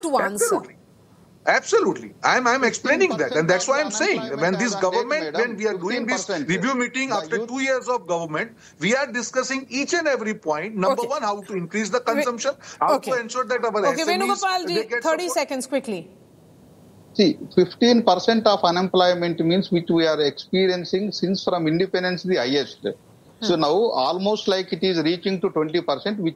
to answer. Absolutely. I'm explaining that. And that's why I'm saying when this government, when we are doing this review meeting after 2 years of government, we are discussing each and every point. Number one, how to increase the consumption, how to ensure that our SMEs... Venugopal ji, 30 seconds quickly. See, 15% of unemployment means which we are experiencing since from independence the highest. So now almost like it is reaching to 20%, which